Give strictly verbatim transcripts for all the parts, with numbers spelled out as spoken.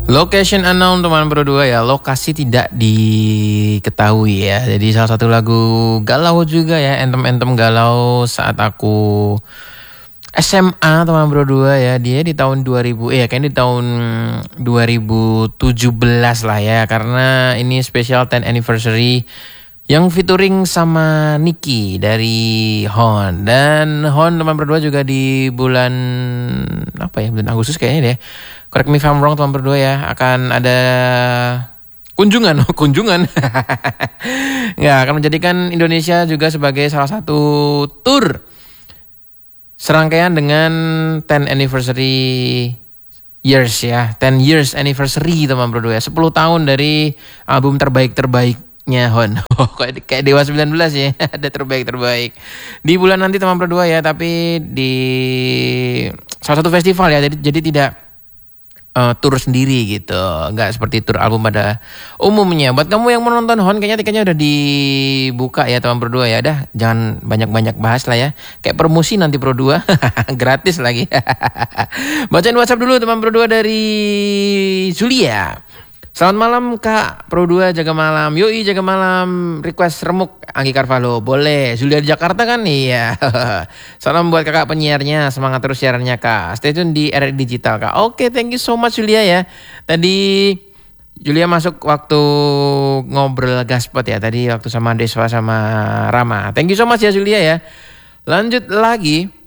Location unknown teman berdua ya, lokasi tidak diketahui ya. Jadi salah satu lagu galau juga ya, entem-entem galau saat aku S M A teman berdua ya. Dia di tahun dua ribu, eh kayaknya di tahun dua ribu tujuh belas lah ya. Karena ini special tenth anniversary yang featuring sama Nicky dari Hon. Dan Hon teman berdua juga di bulan apa ya, bulan Agustus kayaknya deh. Correct me if I'm wrong teman berdua ya, akan ada kunjungan, oh kunjungan. Nggak, akan menjadikan Indonesia juga sebagai salah satu tour serangkaian dengan tenth anniversary years ya, ten years anniversary teman berdua ya, sepuluh tahun dari album terbaik-terbaiknya Hon. Oh, kayak, kayak Dewa sembilan belas ya, ada terbaik-terbaik. Di bulan nanti teman berdua ya, tapi di salah satu festival ya, jadi, jadi tidak Uh, tur sendiri gitu, nggak seperti tur album pada umumnya. Buat kamu yang mau nonton Hon, kayaknya tiketnya udah dibuka ya teman berdua ya. Dah, jangan banyak-banyak bahas lah ya. Kayak promosi nanti Pro dua, gratis lagi. Bacain WhatsApp dulu teman berdua dari Zulia. Selamat malam Kak Pro dua, jaga malam. Yoi, jaga malam. Request remuk Anggi Carvalho. Boleh. Zulia di Jakarta kan? Iya. Salam buat kakak penyiarnya. Semangat terus siarannya Kak. Stay tune di R R Digital Kak. Oke, thank you so much Zulia ya. Tadi Julia masuk waktu ngobrol gaspot ya. Tadi waktu sama Deswa sama Rama. Thank you so much ya Zulia ya. Lanjut lagi.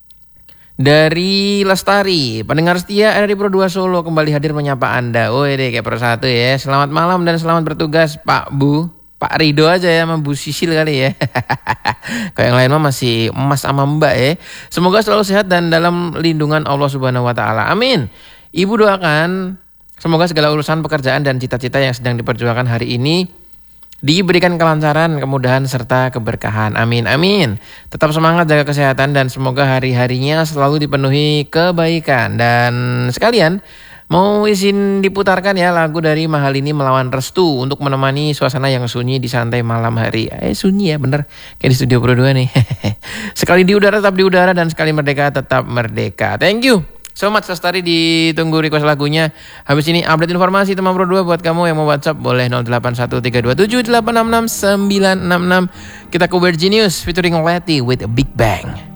Dari Lestari, pendengar setia R R I Pro dua Solo kembali hadir menyapa Anda. Oh deh kayak persatu ya. Selamat malam dan selamat bertugas Pak Bu. Pak Rido aja ya sama Bu Sisil kali ya. Kayak yang lain mah masih emas sama Mbak ya. Semoga selalu sehat dan dalam lindungan Allah Subhanahu wa taala. Amin. Ibu doakan semoga segala urusan pekerjaan dan cita-cita yang sedang diperjuangkan hari ini diberikan kelancaran, kemudahan, serta keberkahan. Amin, amin. Tetap semangat, jaga kesehatan, dan semoga hari-harinya selalu dipenuhi kebaikan. Dan sekalian, mau izin diputarkan ya lagu dari Mahalini Melawan Restu untuk menemani suasana yang sunyi di santai malam hari. Eh, sunyi ya, bener. Kayak di studio Pro dua nih. Sekali di udara tetap di udara, dan sekali merdeka tetap merdeka. Thank you so much Lestari, ditunggu request lagunya. Habis ini update informasi teman Pro dua buat kamu yang mau WhatsApp boleh nol delapan satu tiga dua tujuh delapan enam enam sembilan enam enam. Kita ke Weird Genius featuring Letty with Big Bang.